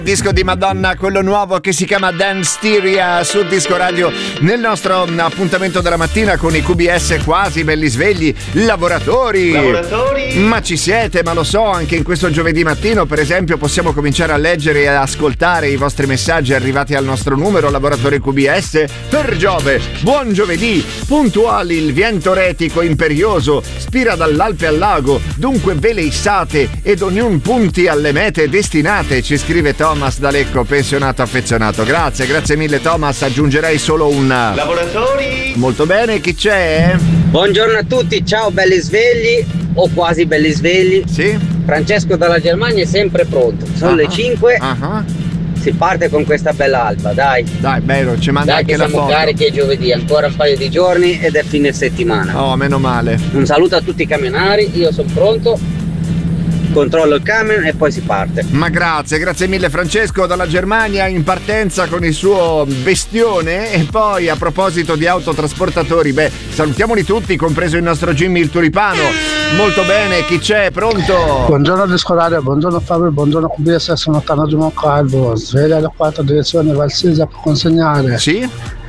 Disco di Madonna, quello nuovo che si chiama Danceteria su Disco Radio, nel nostro appuntamento della mattina con i QBS quasi belli svegli, lavoratori. Ma ci siete, ma lo so, anche in questo giovedì mattino per esempio possiamo cominciare a leggere e ascoltare i vostri messaggi arrivati al nostro numero lavoratori QBS per Giove. Buon giovedì, puntuali, il vento retico imperioso spira dall'Alpe al lago, dunque vele issate ed ognun punti alle mete destinate, ci scrive Thomas da Lecco, pensionato affezionato. Grazie mille Thomas, aggiungerei solo un lavoratori. Molto bene, chi c'è? Buongiorno a tutti, ciao belli svegli o quasi belli svegli. Sì. Francesco dalla Germania è sempre pronto. Sono le 5. Si parte con questa bella alba, dai. Dai, bello, ci manda anche la foto. Siamo carichi, è giovedì, ancora un paio di giorni ed è fine settimana. Oh, meno male. Un saluto a tutti i camionari, io sono pronto. Controllo il camion e poi si parte. Ma grazie mille Francesco dalla Germania in partenza con il suo bestione. E poi a proposito di autotrasportatori, salutiamoli tutti, compreso il nostro Jimmy il Tulipano. Molto bene, chi c'è? Pronto? Buongiorno Disco Radio, buongiorno Fabio, buongiorno QBS, sono Tano di Moncalvo, sveglia alla 4 direzione Valsisa per consegnare. Sì?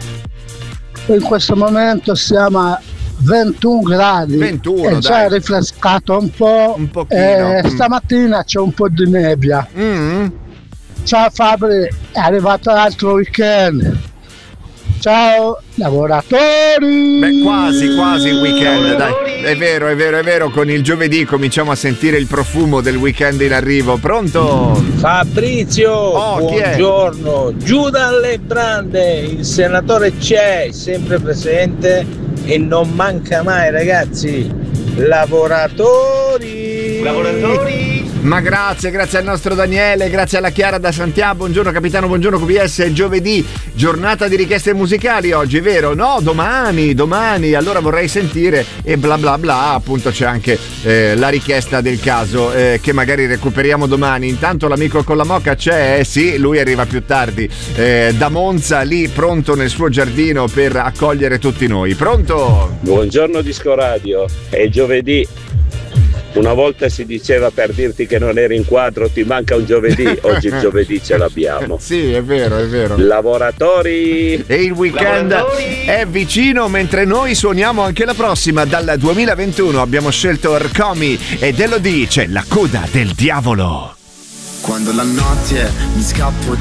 In questo momento siamo a 21 gradi, 21, è già rifrescato un po', un pochino. Stamattina c'è un po' di nebbia. Ciao Fabri, è arrivato l'altro weekend. Ciao lavoratori. Quasi il weekend, dai. È vero, con il giovedì cominciamo a sentire il profumo del weekend in arrivo. Pronto? Fabrizio, buongiorno. Giù dalle brande, il senatore c'è, sempre presente e non manca mai, ragazzi. Lavoratori. Ma grazie al nostro Daniele, grazie alla Chiara da Santiago. Buongiorno capitano, buongiorno QBS. È giovedì, giornata di richieste musicali oggi, vero? No, domani. Allora vorrei sentire e bla bla bla. Appunto c'è anche la richiesta del caso che magari recuperiamo domani. Intanto l'amico con la moca c'è, sì, lui arriva più tardi da Monza, lì pronto nel suo giardino per accogliere tutti noi. Pronto? Buongiorno Disco Radio, è giovedì. Una volta si diceva per dirti che non eri in quadro ti manca un giovedì, oggi il giovedì ce l'abbiamo. Sì, è vero. Lavoratori. E il weekend è vicino mentre noi suoniamo anche la prossima. Dal 2021 abbiamo scelto Ercomi ed Elodie, c'è La coda del diavolo. Quando la notte mi scappo